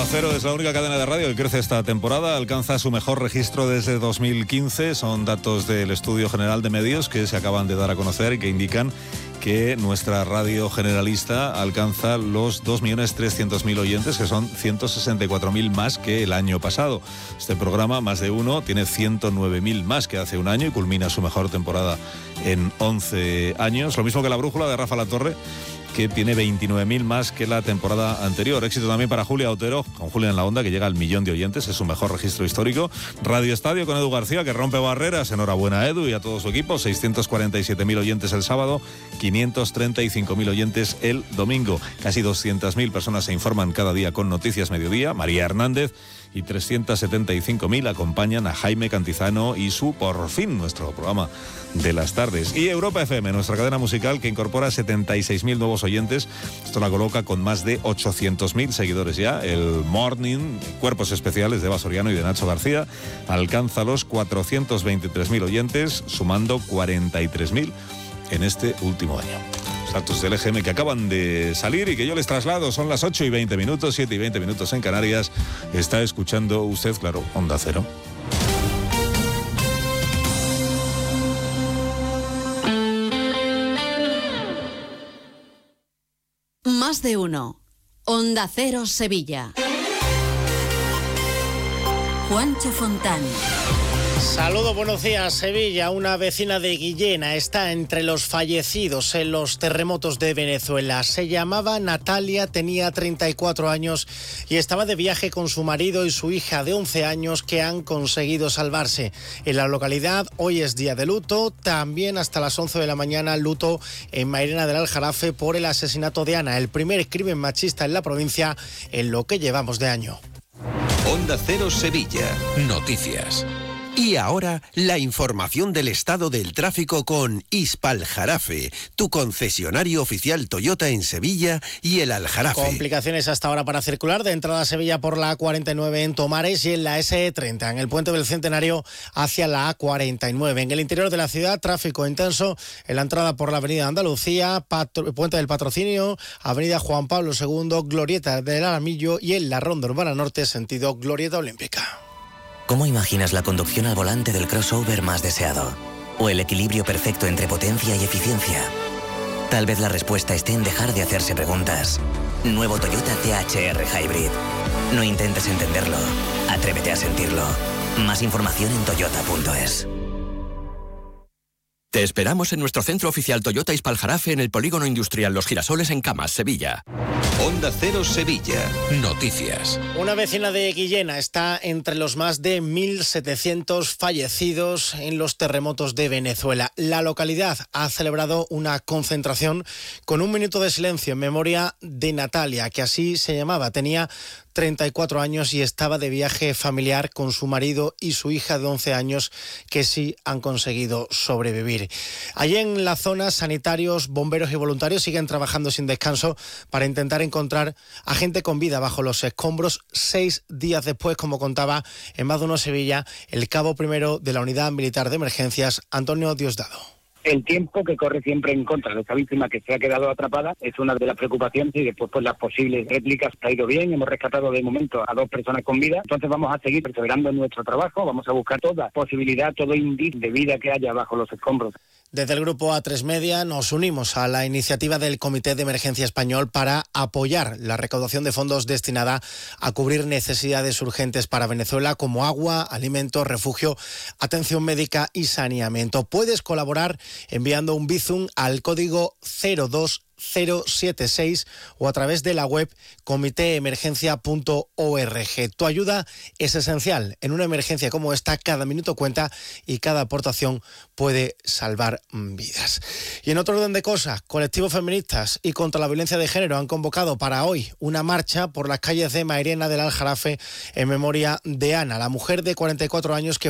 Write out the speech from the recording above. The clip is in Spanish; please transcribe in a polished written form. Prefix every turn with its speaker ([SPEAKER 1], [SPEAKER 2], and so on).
[SPEAKER 1] Cero es la única cadena de radio que crece esta temporada, alcanza su mejor registro desde 2015, son datos del Estudio General de Medios que se acaban de dar a conocer y que indican que nuestra radio generalista alcanza los 2.300.000 oyentes, que son 164.000 más que el año pasado. Este programa, Más de Uno, tiene 109.000 más que hace un año y culmina su mejor temporada en 11 años. Lo mismo que La Brújula de Rafa Latorre, que tiene 29.000 más que la temporada anterior. Éxito también para Julia Otero, con Julia en la Onda, que llega al 1.000.000 de oyentes, es su mejor registro histórico. Radio Estadio con Edu García, que rompe barreras. Enhorabuena a Edu y a todo su equipo. 647.000 oyentes el sábado, 535.000 oyentes el domingo. Casi 200.000 personas se informan cada día con Noticias Mediodía. María Hernández. Y 375.000 acompañan a Jaime Cantizano y su Por Fin, nuestro programa de las tardes. Y Europa FM, nuestra cadena musical, que incorpora 76.000 nuevos oyentes. Esto la coloca con más de 800.000 seguidores ya. El Morning, Cuerpos Especiales de Eva Soriano y de Nacho García, alcanza los 423.000 oyentes, sumando 43.000 en este último año. Datos del EGM que acaban de salir y que yo les traslado. Son las 8:20, 7:20 en Canarias. Está escuchando usted, claro, Onda Cero.
[SPEAKER 2] Más de Uno. Onda Cero Sevilla. Juancho Fontán.
[SPEAKER 3] Saludos, buenos días. Sevilla, una vecina de Guillena, está entre los fallecidos en los terremotos de Venezuela. Se llamaba Natalia, tenía 34 años y estaba de viaje con su marido y su hija de 11 años que han conseguido salvarse. En la localidad hoy es día de luto, también hasta las 11 de la mañana luto en Mairena del Aljarafe por el asesinato de Ana, el primer crimen machista en la provincia en lo que llevamos de año.
[SPEAKER 4] Onda Cero Sevilla. Noticias. Y ahora, la información del estado del tráfico con Ispaljarafe, tu concesionario oficial Toyota en Sevilla y el Aljarafe.
[SPEAKER 3] Complicaciones hasta ahora para circular de entrada a Sevilla por la A49 en Tomares y en la SE30, en el Puente del Centenario hacia la A49. En el interior de la ciudad, tráfico intenso en la entrada por la Avenida Andalucía, Puente del Patrocinio, Avenida Juan Pablo II, Glorieta del Aramillo y en la Ronda Urbana Norte, sentido Glorieta Olímpica.
[SPEAKER 5] ¿Cómo imaginas la conducción al volante del crossover más deseado? ¿O el equilibrio perfecto entre potencia y eficiencia? Tal vez la respuesta esté en dejar de hacerse preguntas. Nuevo Toyota CHR Hybrid. No intentes entenderlo, atrévete a sentirlo. Más información en toyota.es.
[SPEAKER 6] Te esperamos en nuestro centro oficial Toyota Ispaljarafe en el Polígono Industrial Los Girasoles en Camas, Sevilla.
[SPEAKER 4] Onda Cero Sevilla. Noticias.
[SPEAKER 3] Una vecina de Guillena está entre los más de 1.700 fallecidos en los terremotos de Venezuela. La localidad ha celebrado una concentración con un minuto de silencio en memoria de Natalia, que así se llamaba. Tenía 34 años y estaba de viaje familiar con su marido y su hija de 11 años que sí han conseguido sobrevivir. Allí en la zona, sanitarios, bomberos y voluntarios siguen trabajando sin descanso para intentar encontrar a gente con vida bajo los escombros 6 días después, como contaba en Más de Uno Sevilla el cabo primero de la Unidad Militar de Emergencias, Antonio Diosdado.
[SPEAKER 7] El tiempo que corre siempre en contra de esta víctima que se ha quedado atrapada es una de las preocupaciones y después pues las posibles réplicas ha ido bien, hemos rescatado de momento a 2 personas con vida, entonces vamos a seguir perseverando en nuestro trabajo, vamos a buscar toda posibilidad, todo indicio de vida que haya bajo los escombros.
[SPEAKER 3] Desde el grupo A3 Media nos unimos a la iniciativa del Comité de Emergencia Español para apoyar la recaudación de fondos destinada a cubrir necesidades urgentes para Venezuela como agua, alimentos, refugio, atención médica y saneamiento. Puedes colaborar enviando un Bizum al código 02076 o a través de la web comitéemergencia.org. Tu ayuda es esencial. En una emergencia como esta, cada minuto cuenta y cada aportación puede salvar vidas. Y en otro orden de cosas, colectivos feministas y contra la violencia de género han convocado para hoy una marcha por las calles de Mairena del Aljarafe en memoria de Ana, la mujer de 44 años que